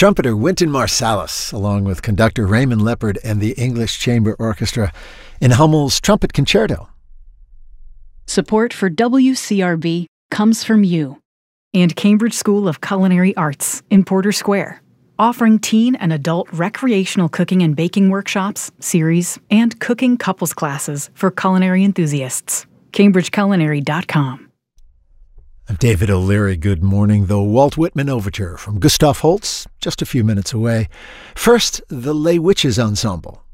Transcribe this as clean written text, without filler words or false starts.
Trumpeter Wynton Marsalis, along with conductor Raymond Leppard and the English Chamber Orchestra in Hummel's Trumpet Concerto. Support for WCRB comes from you and Cambridge School of Culinary Arts in Porter Square, offering teen and adult recreational cooking and baking workshops, series, and cooking couples classes for culinary enthusiasts. CambridgeCulinary.com. I'm David O'Leary. Good morning. The Walt Whitman Overture from Gustav Holst, just a few minutes away. First, the Les Witches Ensemble